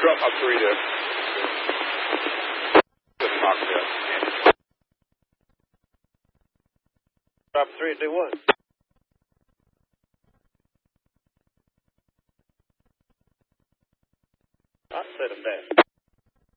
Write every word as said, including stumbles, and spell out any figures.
Drop up three there. Just mark there. Drop three, do what? I set him down.